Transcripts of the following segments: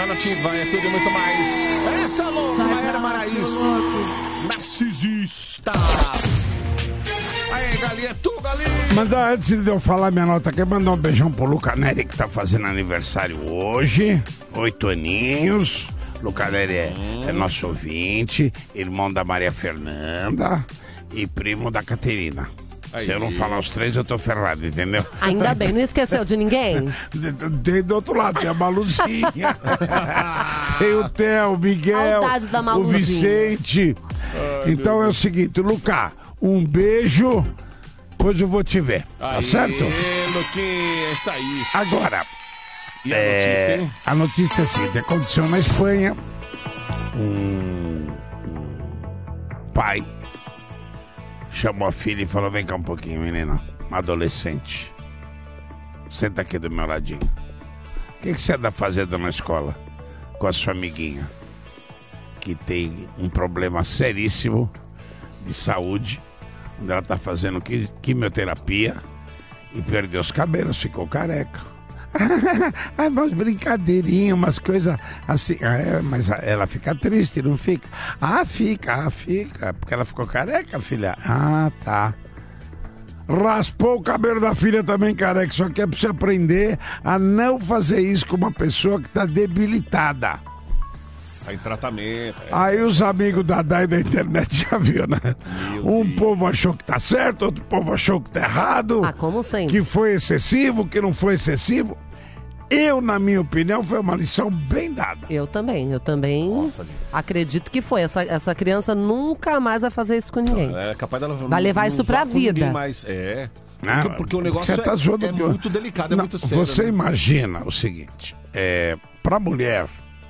Nativa, é tudo e muito mais. Essa é louca, Maera Maraíso. Narcisista. Aí, galinha, tu, galinha. Mandar, antes de eu falar minha nota aqui, mandar um beijão pro Luca Neri, que tá fazendo aniversário hoje. 8 aninhos. Luca Neri é nosso ouvinte, irmão da Maria Fernanda e primo da Caterina. Aí. Se eu não falar os três, eu tô ferrado, entendeu? Ainda bem, não esqueceu de ninguém? Tem do outro lado, tem a Maluzinha. Tem o Theo, o Miguel, Saudades da o Maluzinha. Vicente. Então é o seguinte, Luca, um beijo, depois eu vou te ver, tá certo? Luquinha, isso aí. Agora, E a notícia, hein? a notícia é assim, aconteceu na Espanha, um pai chamou a filha e falou, vem cá um pouquinho, menina, uma adolescente, senta aqui do meu ladinho. O que você anda fazendo na escola com a sua amiguinha, que tem um problema seríssimo de saúde, onde ela tá fazendo quimioterapia e perdeu os cabelos, ficou careca. Umas brincadeirinhas, umas coisas assim. Mas ela fica triste, não fica? Fica. Porque ela ficou careca, filha. Tá. Raspou o cabelo da filha também careca. Só que é pra você aprender a não fazer isso com uma pessoa que tá debilitada. Tá em tratamento. Aí os amigos da Dai da internet já viu, né? Povo achou que tá certo, outro povo achou que tá errado. Como sempre. Que foi excessivo, que não foi excessivo. Eu, na minha opinião, foi uma lição bem dada. Eu também acredito que foi. Essa criança nunca mais vai fazer isso com ninguém. É capaz dela Vai levar isso pra vida. Mas Não, porque o negócio você tá zoando é muito delicado, é Não, muito sério. Você né? imagina o seguinte, pra mulher,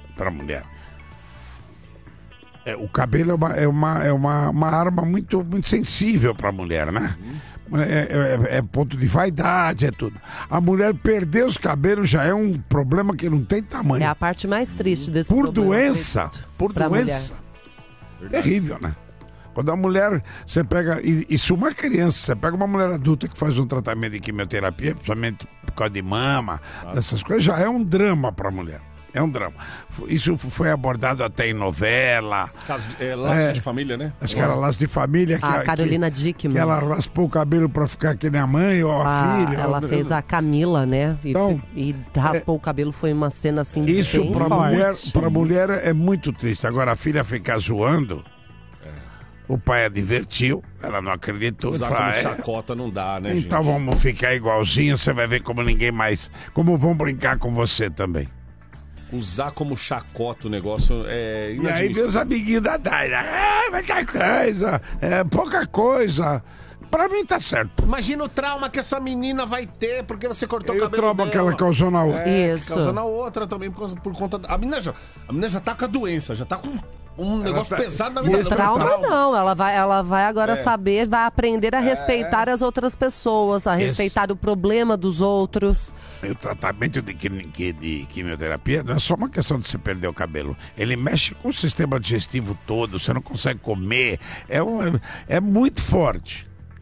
o cabelo é uma arma muito, muito sensível pra mulher, né? É ponto de vaidade, é tudo. A mulher perder os cabelos já é um problema que não tem tamanho. É a parte mais triste desse Por problema, doença, pra terrível, né? Quando a mulher, você pega, isso uma criança, você pega uma mulher adulta que faz um tratamento de quimioterapia, principalmente por causa de mama, dessas coisas, já é um drama pra mulher. É um drama. Isso foi abordado até em novela. Laços de família, né? Acho que era Laços de Família. A Carolina Dickman. Que ela raspou o cabelo pra ficar que nem a mãe ou a filha. Ela fez a Camila, né? E raspou o cabelo, foi uma cena assim isso bem pra mulher é muito triste. Agora a filha ficar zoando, o pai a divertiu, ela não acreditou. Usar como chacota não dá, né, então gente? Vamos ficar igualzinho, você vai ver como ninguém mais... Como vão brincar com você também. Usar como chacota o negócio é E aí vem os amiguinhos da Daira. Muita coisa, pouca coisa. Pra mim tá certo. Imagina o trauma que essa menina vai ter porque você cortou o cabelo o trauma dela. que ela causou na outra. Isso. Causou na outra também por conta... A menina já tá com a doença, já tá com um negócio pesado na vida. Trauma não, ela vai agora saber, vai aprender a respeitar as outras pessoas, a respeitar o problema dos outros. O tratamento de quimioterapia não é só uma questão de você perder o cabelo. Ele mexe com o sistema digestivo todo, você não consegue comer. É muito forte.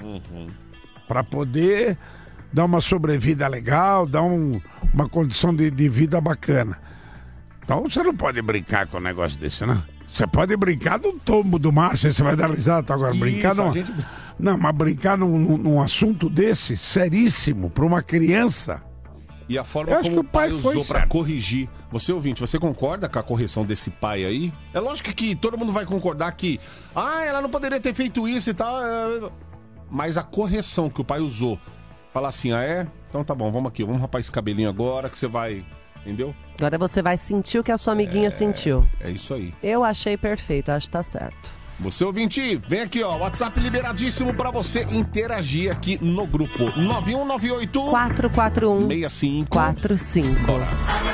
Para poder dar uma sobrevida legal, dar uma condição de vida bacana. Então você não pode brincar com um negócio desse, né? Você pode brincar num tombo do mar, você vai dar risada. Agora, brincar não, mas brincar num assunto desse, seríssimo, para uma criança. E a forma como o pai usou pra corrigir. Você, ouvinte, você concorda com a correção desse pai aí? É lógico que todo mundo vai concordar que ela não poderia ter feito isso e tal. Mas a correção que o pai usou, falar assim, então tá bom, vamos rapar esse cabelinho agora que você vai... Entendeu? Agora você vai sentir o que a sua amiguinha sentiu. É isso aí. Eu achei perfeito, acho que tá certo. Você ouvinte, vem aqui, ó, WhatsApp liberadíssimo pra você interagir aqui no grupo 9198 441 65 45. Bora.